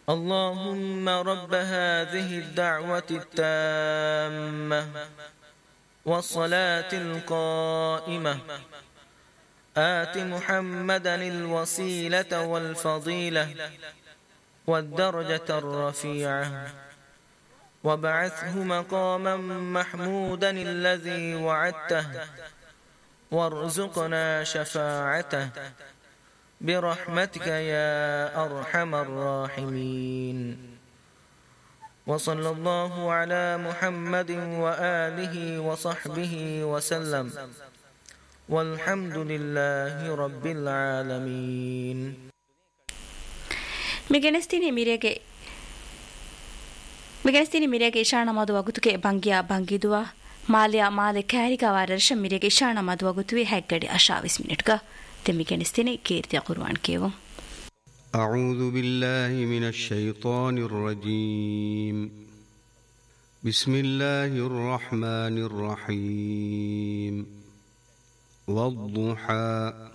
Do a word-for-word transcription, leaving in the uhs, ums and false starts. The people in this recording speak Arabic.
اللهم رب هذه الدعوة التامة والصلاة القائمة آت محمدا الوسيلة والفضيلة والدرجة الرفيعة وابعثه مقاما محمودا الذي وعدته وارزقنا شفاعته برحمتك يا أرحم الراحمين. وصلى الله على محمد وآله وصحبه وسلم والحمد لله رب العالمين. ಮಿಗೆನೆಸ್ತಿನಿ ಮಿರೆಗೆ ಮಿಗೆನೆಸ್ತಿನಿ ಮಿರೆಗೆ ಇಶಾಣ ಮದು ವಗುತುಕೆ ಬಂಗಿಯಾ ಬಂಗಿದುವಾ ಮಾಲಿಯಾ ಮಾಲೆ ಕ್ಯಾರಿಗಾ ವಾರರ್ಷ ಮಿರೆಗೆ ಇಶಾಣ ಮದು ವಗುತುವೆ ಹೆಗ್ಗಡಿ ಅಶಾವಿಸ್ ಮಿನಿಟ್ಗ ತೆಮಿಗೆನೆಸ್ತಿನಿ ಕೀರ್ತಿಯ ಕುರ್ಆನ್ ಕೇವು. أعوذ بالله من الشيطان الرجيم. بسم الله الرحمن الرحيم. والضحى